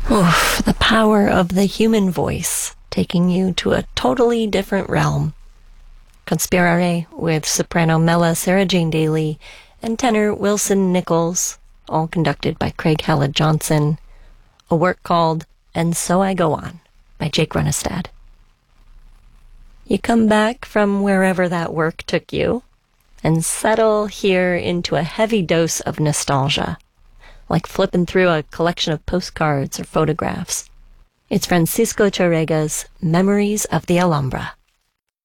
Oof, the power of the human voice, taking you to a totally different realm. Conspirare with soprano Mela Sarah Jane Daly and tenor Wilson Nichols, all conducted by Craig Hallett Johnson. A work called And So I Go On by Jake Runestad. You come back from wherever that work took you and settle here into a heavy dose of nostalgia, like flipping through a collection of postcards or photographs. It's Francisco Tárrega's Memories of the Alhambra.